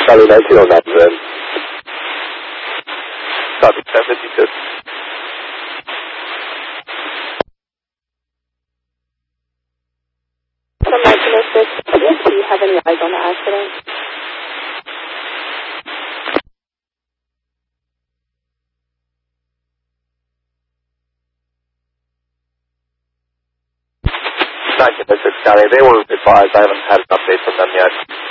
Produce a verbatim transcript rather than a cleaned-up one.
Charlie nineteen oh nine then. Copy, ten fifty-two. From nineteen oh six, do you have any eyes on the accident? nineteen oh six County, they were advised. I haven't had an update from them yet.